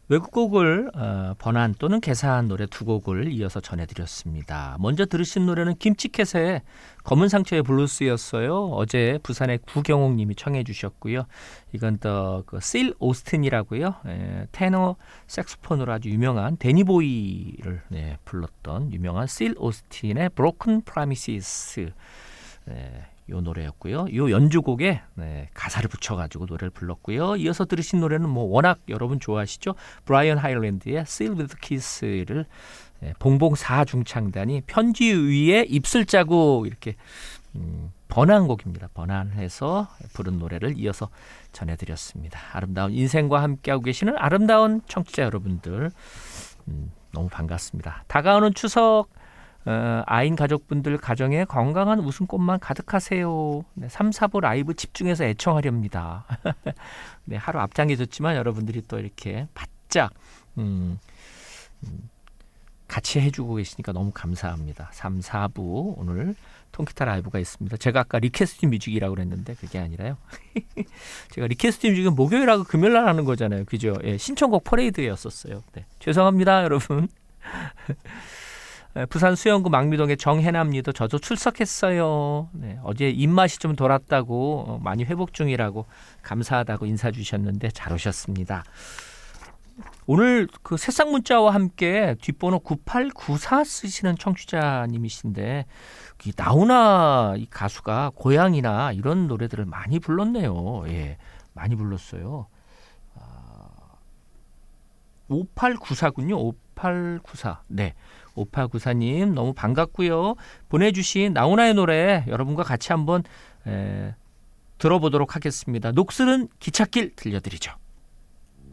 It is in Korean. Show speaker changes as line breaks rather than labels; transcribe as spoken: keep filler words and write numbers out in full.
외국곡을 어, 번안 또는 개사한 노래 두 곡을 이어서 전해드렸습니다. 먼저 들으신 노래는 김치캣의 검은 상처의 블루스였어요. 어제 부산의 구경옥 님이 청해 주셨고요. 이건 더 그 실 오스틴이라고요. 예, 테너 색소폰으로 아주 유명한 데니보이를 예, 불렀던 유명한 실 오스틴의 Broken Promises 예, 요 노래였고요. 요 연주곡에 네, 가사를 붙여가지고 노래를 불렀고요. 이어서 들으신 노래는 뭐 워낙 여러분 좋아하시죠? 브라이언 하일랜드의 Seal with Kiss를 네, 봉봉 사중창단이 편지 위에 입술 자국 이렇게 음, 번안곡입니다. 번안해서 부른 노래를 이어서 전해드렸습니다. 아름다운 인생과 함께하고 계시는 아름다운 청취자 여러분들 음, 너무 반갑습니다. 다가오는 추석 어, 아인 가족분들 가정에 건강한 웃음꽃만 가득하세요. 네, 삼, 사 부 라이브 집중해서 애청하렵니다. 네, 하루 앞장해졌지만 여러분들이 또 이렇게 바짝 음, 음, 같이 해주고 계시니까 너무 감사합니다. 삼, 사 부 오늘 통기타 라이브가 있습니다. 제가 아까 리퀘스트 뮤직이라고 그랬는데 그게 아니라요. 제가 리퀘스트 뮤직은 목요일하고 금요일날 하는 거잖아요. 그죠? 예, 신청곡 퍼레이드였었어요. 네, 죄송합니다 여러분. 부산 수영구 망미동의 정혜남님도 저도 출석했어요. 네, 어제 입맛이 좀 돌았다고 많이 회복 중이라고 감사하다고 인사 주셨는데 잘 오셨습니다. 오늘 그 새싹 문자와 함께 뒷번호 구팔구사 쓰시는 청취자님이신데 이 나훈아 이 가수가 고향이나 이런 노래들을 많이 불렀네요. 예, 많이 불렀어요. 오팔구사군요. 오팔구사. 네. 오팔구사님 너무 반갑고요. 보내주신 나훈아의 노래 여러분과 같이 한번 에, 들어보도록 하겠습니다. 녹슬은 기찻길 들려드리죠.